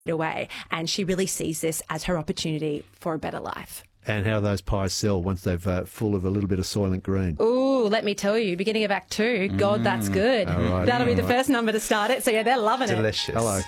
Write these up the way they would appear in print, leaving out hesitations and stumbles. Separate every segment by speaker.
Speaker 1: away. And she really sees this as her opportunity for a better life.
Speaker 2: And how those pies sell once they've full of a little bit of Soylent Green.
Speaker 1: Ooh, let me tell you, beginning of Act 2, God, that's good.
Speaker 2: All right,
Speaker 1: That'll be the first number to start it. So, yeah, they're loving
Speaker 3: Delicious.
Speaker 1: it.
Speaker 2: Hello.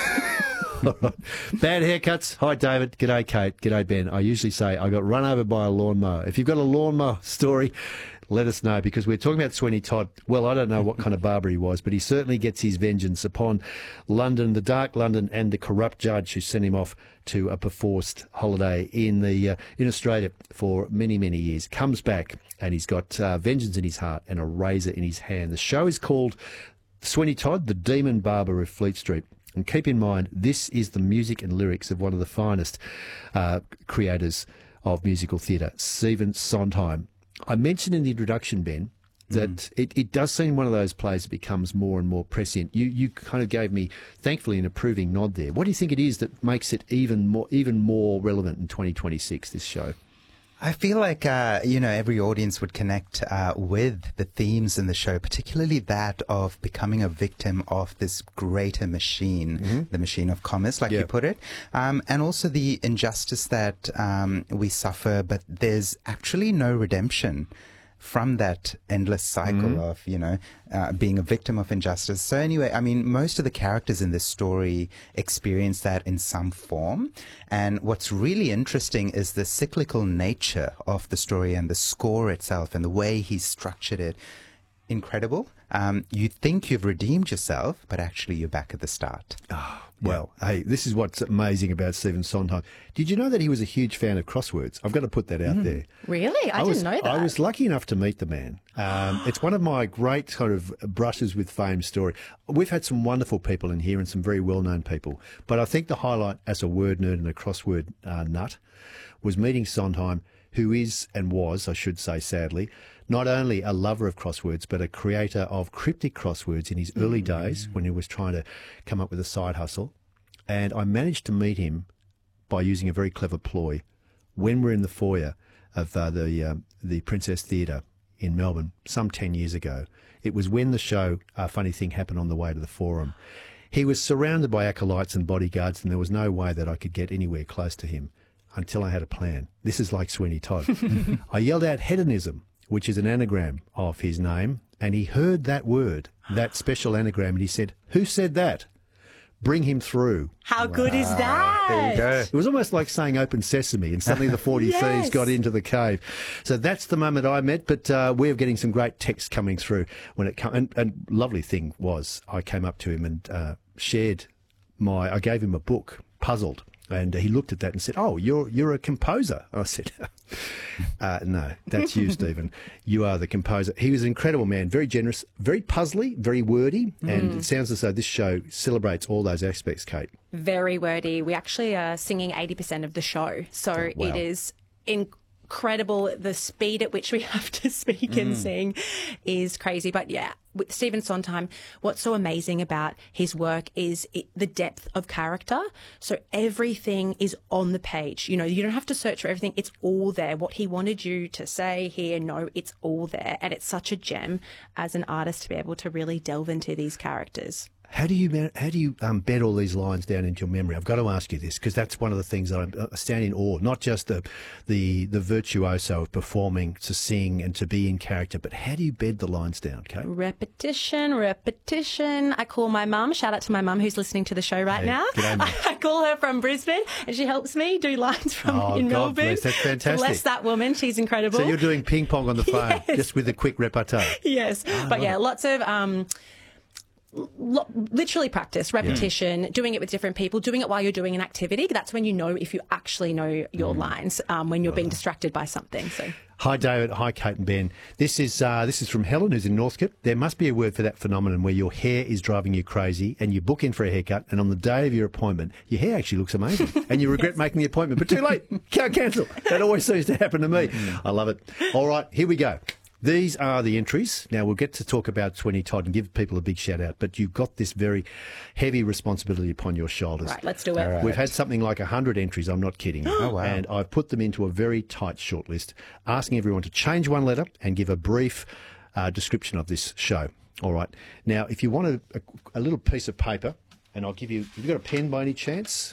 Speaker 2: All right. Bad haircuts. Hi, David. G'day, Kate. G'day, Ben. I usually say I got run over by a lawnmower. If you've got a lawnmower story, let us know, because we're talking about Sweeney Todd. Well, I don't know what kind of barber he was, but he certainly gets his vengeance upon London, the dark London, and the corrupt judge who sent him off to a perforced holiday in Australia for many, many years. Comes back and he's got vengeance in his heart and a razor in his hand. The show is called Sweeney Todd, the Demon Barber of Fleet Street. And keep in mind, this is the music and lyrics of one of the finest creators of musical theatre, Stephen Sondheim. I mentioned in the introduction, Ben, that it does seem one of those plays that becomes more and more prescient. You kind of gave me, thankfully, an approving nod there. What do you think it is that makes it even more relevant in 2026, this show?
Speaker 3: I feel like, every audience would connect with the themes in the show, particularly that of becoming a victim of this greater machine, the machine of commerce, like you put it, and also the injustice that we suffer, but there's actually no redemption from that endless cycle of, being a victim of injustice. So anyway, I mean, most of the characters in this story experience that in some form. And what's really interesting is the cyclical nature of the story and the score itself and the way he's structured it. Incredible. You think you've redeemed yourself, but actually you're back at the start.
Speaker 2: Well, hey, this is what's amazing about Stephen Sondheim. Did you know that he was a huge fan of crosswords? I've got to put that out there.
Speaker 1: Really? I didn't know that.
Speaker 2: I was lucky enough to meet the man. It's one of my great kind of brushes with fame story. We've had some wonderful people in here and some very well-known people. But I think the highlight as a word nerd and a crossword nut was meeting Sondheim, who is and was, I should say sadly, not only a lover of crosswords, but a creator of cryptic crosswords in his early days when he was trying to come up with a side hustle. And I managed to meet him by using a very clever ploy when we're in the foyer of the Princess Theatre in Melbourne some 10 years ago. It was when the show Funny Thing happened on the way to the Forum. He was surrounded by acolytes and bodyguards, and there was no way that I could get anywhere close to him until I had a plan. This is like Sweeney Todd. I yelled out hedonism, which is an anagram of his name, and he heard that word, that special anagram, and he said, "Who said that? Bring him through."
Speaker 1: How good is that?
Speaker 3: There you go.
Speaker 2: It was almost like saying open sesame, and suddenly the 40 thieves got into the cave. So that's the moment I met, but we're getting some great text coming through when it came. And lovely thing was I came up to him and I gave him a book, Puzzled. And he looked at that and said, "Oh, you're a composer." I said, "No, that's you, Stephen. You are the composer." He was an incredible man, very generous, very puzzly, very wordy, and it sounds as though this show celebrates all those aspects, Kate.
Speaker 1: Very wordy. We actually are singing 80% of the show. So
Speaker 2: wow.
Speaker 1: It is incredible. The speed at which we have to speak and sing is crazy. But yeah, with Stephen Sondheim, what's so amazing about his work is the depth of character. So everything is on the page. You don't have to search for everything. It's all there. What he wanted you to say, hear, know, it's all there. And it's such a gem as an artist to be able to really delve into these characters.
Speaker 2: How do you bed all these lines down into your memory? I've got to ask you this, because that's one of the things that I stand in awe, not just the virtuoso of performing, to sing and to be in character, but how do you bed the lines down, Kate?
Speaker 1: Repetition. I call my mum. Shout out to my mum who's listening to the show right now.
Speaker 2: G'day, mate.
Speaker 1: I call her from Brisbane and she helps me do lines in
Speaker 2: God
Speaker 1: Melbourne.
Speaker 2: Bless, that's fantastic.
Speaker 1: Bless that woman. She's incredible.
Speaker 2: So you're doing ping pong on the phone,
Speaker 1: Yes.
Speaker 2: just with a quick repartee.
Speaker 1: Yes. But yeah, lots of literally practice, repetition, doing it with different people, doing it while you're doing an activity. That's when you know if you actually know your lines, when you're being distracted by something. So.
Speaker 2: Hi, David. Hi, Kate and Ben. This is from Helen, who's in Northcote. There must be a word for that phenomenon where your hair is driving you crazy and you book in for a haircut, and on the day of your appointment, your hair actually looks amazing and you regret making the appointment, but too late. Can't cancel. That always seems to happen to me. I love it. All right, here we go. These are the entries. Now, we'll get to talk about Sweeney Todd and give people a big shout out, but you've got this very heavy responsibility upon your shoulders.
Speaker 1: Right, let's do it.
Speaker 3: All right.
Speaker 2: We've had something like 100 entries, I'm not kidding.
Speaker 3: Oh, wow. And
Speaker 2: I've put them into a very tight shortlist, asking everyone to change one letter and give a brief description of this show. All right. Now, if you want a little piece of paper, and I'll give you. Have you got a pen by any chance?